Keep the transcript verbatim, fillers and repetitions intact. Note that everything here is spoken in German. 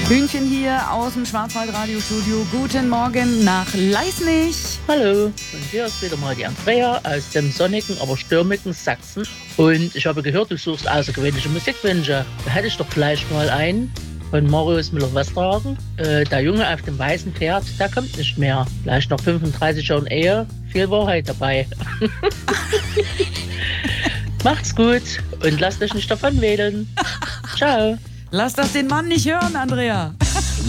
Hühnchen hier aus dem Schwarzwald-Radiostudio. Guten Morgen nach Leisnig. Hallo, und hier ist wieder mal die Andrea aus dem sonnigen, aber stürmigen Sachsen. Und ich habe gehört, du suchst außergewöhnliche Musikwünsche. Da hätte ich doch vielleicht mal einen von Marius Müller-Westernhagen. Äh, der Junge auf dem weißen Pferd, der kommt nicht mehr. Vielleicht noch fünfunddreißig Jahren Ehe, viel Wahrheit dabei. Macht's gut und lasst euch nicht davon wählen. Ciao. Lass das den Mann nicht hören, Andrea.